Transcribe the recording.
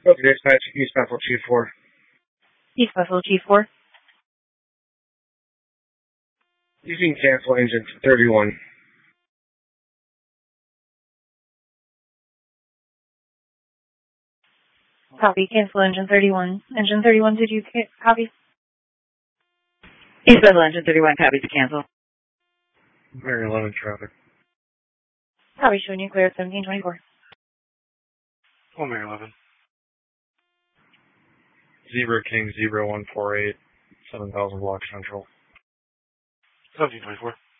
Okay, dispatch, East Bethel Chief 4. East Bethel Chief 4. You can cancel engine 31. Copy. Cancel engine 31. Engine 31, did you copy? East Bethel engine 31, copy to cancel. Mary 11 traffic. Copy, showing you clear at 1724. Oh, Mary 11. Zebra King 0148, 7000 block central. 1724.